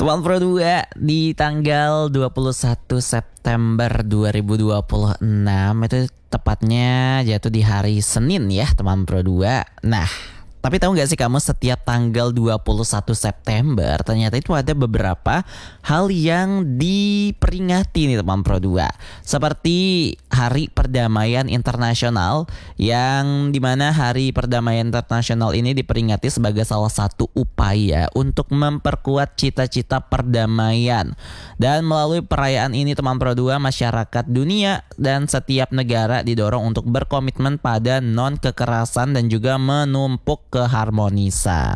Teman Pro 2 di tanggal 21 September 2026 itu tepatnya jatuh di hari Senin ya teman Pro 2. Nah, tapi tahu nggak sih kamu setiap tanggal 21 September ternyata itu ada beberapa hal yang diperingati nih teman Pro 2. Seperti Hari Perdamaian Internasional yang dimana Hari Perdamaian Internasional ini diperingati sebagai salah satu upaya untuk memperkuat cita-cita perdamaian. Dan melalui perayaan ini teman Pro 2, masyarakat dunia dan setiap negara didorong untuk berkomitmen pada non-kekerasan dan juga menumpuk keharmonisan.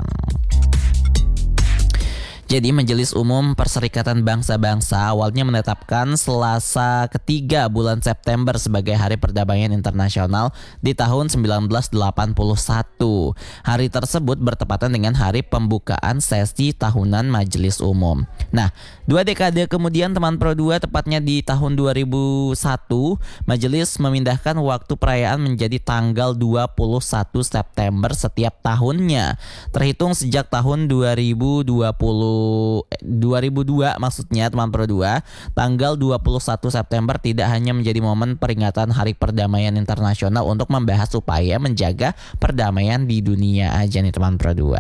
Jadi Majelis Umum Perserikatan Bangsa-Bangsa awalnya menetapkan Selasa ketiga bulan September sebagai Hari Perdamaian Internasional di tahun 1981. Hari tersebut bertepatan dengan hari pembukaan sesi tahunan Majelis Umum. Nah, 2 dekade kemudian teman Pro 2, tepatnya di tahun 2001, Majelis memindahkan waktu perayaan menjadi tanggal 21 September setiap tahunnya. Terhitung sejak tahun 2002 maksudnya teman Pro 2, tanggal 21 September tidak hanya menjadi momen peringatan Hari Perdamaian Internasional untuk membahas upaya menjaga perdamaian di dunia aja nih teman Pro 2.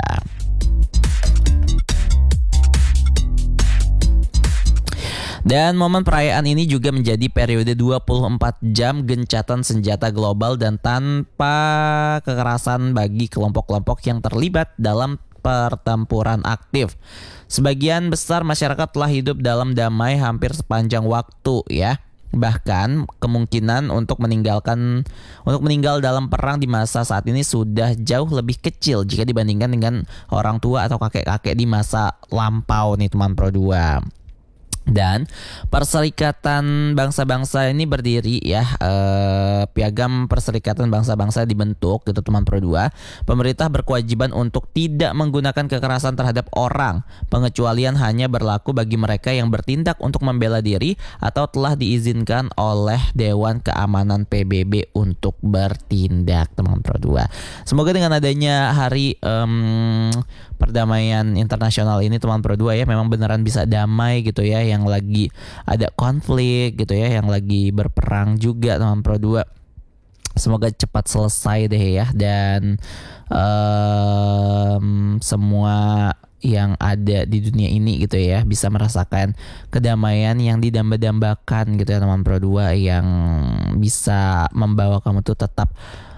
Dan momen perayaan ini juga menjadi periode 24 jam gencatan senjata global dan tanpa kekerasan bagi kelompok-kelompok yang terlibat dalam pertempuran aktif. Sebagian besar masyarakat telah hidup dalam damai hampir sepanjang waktu ya. Bahkan kemungkinan untuk meninggal dalam perang di masa saat ini sudah jauh lebih kecil jika dibandingkan dengan orang tua atau kakek-kakek di masa lampau nih teman Pro 2. Dan Perserikatan Bangsa-Bangsa ini berdiri ya, Piagam Perserikatan Bangsa-Bangsa dibentuk gitu teman Pro 2. Pemerintah berkewajiban untuk tidak menggunakan kekerasan terhadap orang. Pengecualian hanya berlaku bagi mereka yang bertindak untuk membela diri atau telah diizinkan oleh Dewan Keamanan PBB untuk bertindak teman Pro 2. Semoga dengan adanya Hari Perdamaian Internasional ini teman Pro 2 ya memang beneran bisa damai gitu ya, yang lagi ada konflik gitu ya, yang lagi berperang juga teman Pro 2. Semoga cepat selesai deh ya, dan semua yang ada di dunia ini gitu ya bisa merasakan kedamaian yang didamba-dambakan gitu ya teman Pro 2, yang bisa membawa kamu tuh tetap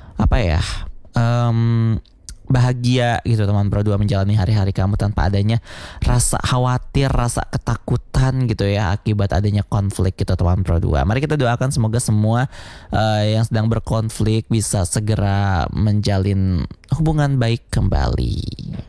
bahagia gitu teman Pro 2, menjalani hari-hari kamu tanpa adanya rasa khawatir, rasa ketakutan gitu ya akibat adanya konflik gitu teman Pro 2. Mari kita doakan semoga semua yang sedang berkonflik bisa segera menjalin hubungan baik kembali.